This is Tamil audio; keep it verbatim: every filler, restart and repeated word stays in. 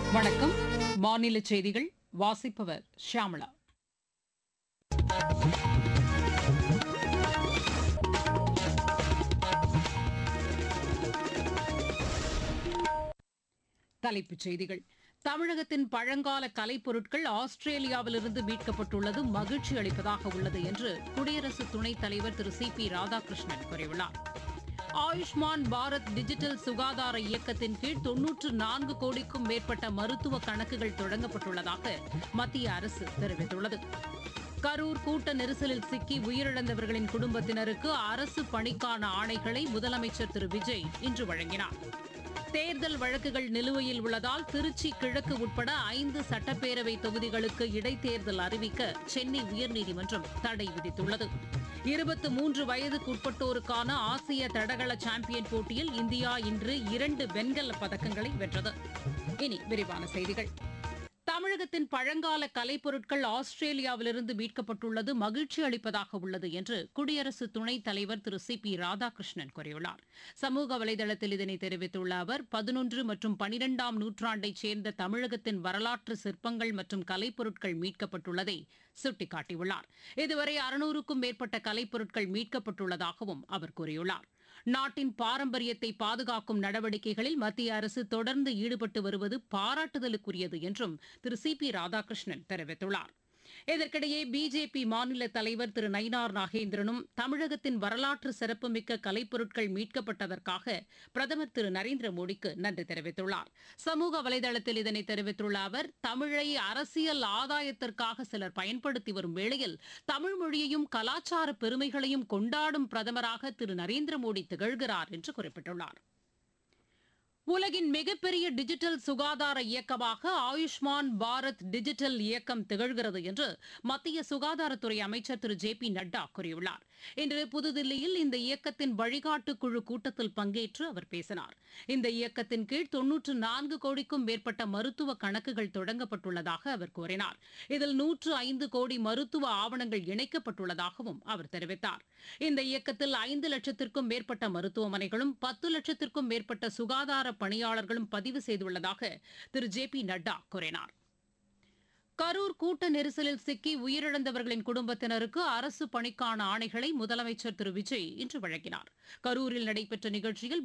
வணக்கம். மாநில செய்திகள் வாசிப்பவர் ஷியாமளா. தலைப்புச் செய்திகள். தமிழகத்தின் பழங்கால கலைப்பொருட்கள் ஆஸ்திரேலியாவிலிருந்து மீட்கப்பட்டுள்ளது மகிழ்ச்சி அளிப்பதாக உள்ளது என்று குடியரசு துணைத் தலைவர் திரு சி பி ராதாகிருஷ்ணன் கூறியுள்ளார். ஆயுஷ்மான் பாரத் டிஜிட்டல் சுகாதார இயக்கத்தின் கீழ் தொன்னூற்று நான்கு கோடிக்கும் மேற்பட்ட மருத்துவ கணக்குகள் தொடங்கப்பட்டுள்ளதாக மத்திய அரசு தெரிவித்துள்ளது. கரூர் கூட்ட நெரிசலில் சிக்கி உயிரிழந்தவர்களின் குடும்பத்தினருக்கு அரசு பணிக்கான ஆணைகளை முதலமைச்சர் திரு விஜய் இன்று வழங்கினார். தேர்தல் வழக்குகள் நிலுவையில் உள்ளதால் திருச்சி கிழக்கு உட்பட ஐந்து சட்டப்பேரவை தொகுதிகளுக்கு இடைத்தேர்தல் அறிவிக்க சென்னை உயர்நீதிமன்றம் தடை விதித்துள்ளது. இருபத்து மூன்று வயதுக்குட்பட்டோருக்கான ஆசிய தடகள சாம்பியன் போட்டியில் இந்தியா இன்று இரண்டு வெண்கலப் பதக்கங்களை வென்றது. இனி விரிவான செய்திகள். தமிழகத்தின் பழங்கால கலைப்பொருட்கள் ஆஸ்திரேலியாவிலிருந்து மீட்கப்பட்டுள்ளது மகிழ்ச்சி அளிப்பதாக உள்ளது என்று குடியரசு துணைத் தலைவர் திரு சி பி ராதாகிருஷ்ணன் கூறியுள்ளார். சமூக வலைதளத்தில் இதனை தெரிவித்துள்ள அவர் பதினொன்று மற்றும் பனிரெண்டாம் நூற்றாண்டைச் சேர்ந்த தமிழகத்தின் வரலாற்று சிற்பங்கள் மற்றும் கலைப்பொருட்கள் மீட்கப்பட்டுள்ளதை சுட்டிக்காட்டியுள்ளார். இதுவரை அறுநூறுக்கும் மேற்பட்ட கலைப்பொருட்கள் மீட்கப்பட்டுள்ளதாகவும் அவர் கூறியுள்ளார். நாட்டின் பாரம்பரியத்தை பாதுகாக்கும் நடவடிக்கைகளில் மத்திய அரசு தொடர்ந்து ஈடுபட்டு வருவது பாராட்டுதலுக்குரியது என்றும் திரு சி பி ராதாகிருஷ்ணன் தெரிவித்துள்ளார். இதற்கிடையே பிஜேபி மாநில தலைவர் திரு நயினார் நாகேந்திரனும் தமிழகத்தின் வரலாற்று சிறப்புமிக்க கலைப்பொருட்கள் மீட்கப்பட்டதற்காக பிரதமர் திரு நரேந்திர மோடிக்கு நன்றி தெரிவித்துள்ளார். சமூக வலைதளத்தில் இதனை தெரிவித்துள்ள அவர், தமிழை அரசியல் ஆதாயத்திற்காக சிலர் பயன்படுத்தி வரும் வேளையில் தமிழ் மொழியையும் கலாச்சார பெருமைகளையும் கொண்டாடும் பிரதமராக திரு நரேந்திர மோடி திகழ்கிறார் என்று குறிப்பிட்டுள்ளார். உலகின் மிகப்பெரிய டிஜிட்டல் சுகாதார இயக்கமாக ஆயுஷ்மான் பாரத் டிஜிட்டல் இயக்கம் திகழ்கிறது என்று மத்திய சுகாதாரத்துறை அமைச்சர் திரு ஜே பி நட்டா கூறியுள்ளார். இன்று புதுதில்லியில் இந்த இயக்கத்தின் வழிகாட்டு குழு கூட்டத்தில் பங்கேற்று அவர் பேசினார். இந்த இயக்கத்தின் கீழ் தொன்னூற்று நான்கு கோடிக்கும் மேற்பட்ட மருத்துவ கணக்குகள் தொடங்கப்பட்டுள்ளதாக அவர் கூறினார். இதில் நூற்று ஐந்து கோடி மருத்துவ ஆவணங்கள் இணைக்கப்பட்டுள்ளதாகவும் அவர் தெரிவித்தார். இந்த இயக்கத்தில் ஐந்து லட்சத்திற்கும் மேற்பட்ட மருத்துவமனைகளும் பத்து லட்சத்திற்கும் மேற்பட்ட சுகாதார பணியாளர்களும் பதிவு செய்துள்ளதாக திரு ஜே பி நட்டா கூறினார். கரூர் கூட்ட நெரிசலில் சிக்கி உயிரிழந்தவர்களின் குடும்பத்தினருக்கு அரசு பணிக்கான ஆணைகளை முதலமைச்சர் திரு விஜய் இன்று வழங்கினார். கரூரில் நடைபெற்ற நிகழ்ச்சியில்